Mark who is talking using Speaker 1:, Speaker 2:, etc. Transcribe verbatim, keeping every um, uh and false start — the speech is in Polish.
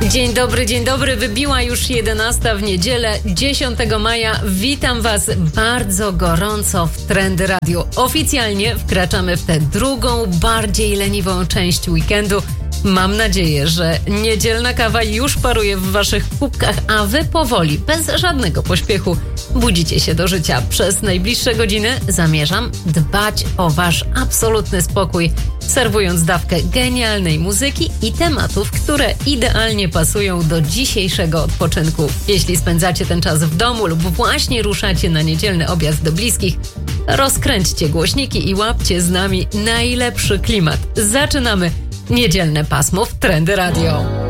Speaker 1: Dzień dobry, dzień dobry. Wybiła już jedenasta w niedzielę, dziesiątego maja. Witam Was bardzo gorąco w Trendy Radio. Oficjalnie wkraczamy w tę drugą, bardziej leniwą część weekendu. Mam nadzieję, że niedzielna kawa już paruje w Waszych kubkach, a Wy powoli, bez żadnego pośpiechu, budzicie się do życia. Przez najbliższe godziny zamierzam dbać o Wasz absolutny spokój, serwując dawkę genialnej muzyki i tematów, które idealnie pasują do dzisiejszego odpoczynku. Jeśli spędzacie ten czas w domu lub właśnie ruszacie na niedzielny objazd do bliskich, rozkręćcie głośniki i łapcie z nami najlepszy klimat. Zaczynamy niedzielne pasmo w Trendy Radio.